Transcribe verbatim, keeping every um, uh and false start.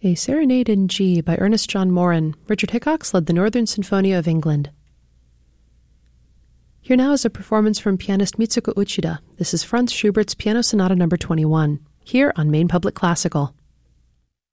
A Serenade in G by Ernest John Morin. Richard Hickox led the Northern Sinfonia of England. Here now is a performance from pianist Mitsuko Uchida. This is Franz Schubert's Piano Sonata number twenty-one, here on Maine Public Classical.